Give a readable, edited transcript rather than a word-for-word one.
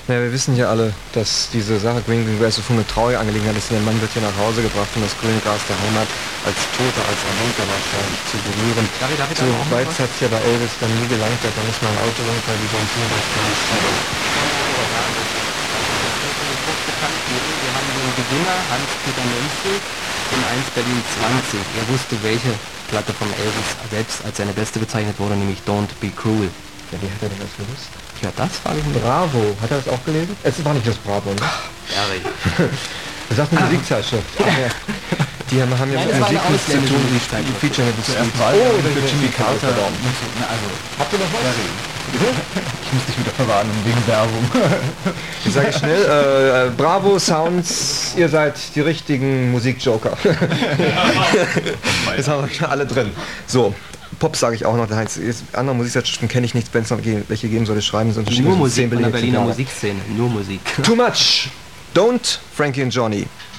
Naja, wir wissen ja alle, dass diese Sache Green Green Grass so eine traurige Angelegenheit ist. Der Mann wird hier nach Hause gebracht, um das grüne Gras der Heimat als Toter, als Erwunkener wahrscheinlich zu berühren. So weit hat es ja bei Elvis dann nie gelangt, da ist mal ein Auto runter, wie so ein Tier, das kann nicht sein. Wir haben den Gewinner, Hans-Peter Menzel, in 1 Berlin 20. Er wusste, welche Platte von Elvis selbst als seine beste bezeichnet wurde, nämlich Don't Be Cruel. Ja, wie hat er denn das gewusst? Ja, das frage ich mich. Bravo, hat er das auch gelesen? Es war nicht das Bravo, ne? Barry. Das sagt eine Musikzeitschrift. Ja. Die haben ja mit Musik nichts zu tun, die featuren mit Zuerst Musik. Wahl, Oh, für Jimmy Carter. Also, habt ihr noch was? Ich muss dich wieder verwarnen wegen Werbung. Ich sage schnell, Bravo Sounds, ihr seid die richtigen Musikjoker. Das haben wir schon alle drin. So, Pop sage ich auch noch, der Heinz. Andere Musikzeitschriften kenne ich nicht, wenn es noch welche geben soll, schreiben sie nur Musik von der Berliner Musikszene, nur Musik. Too much! Don't, Frankie and Johnny.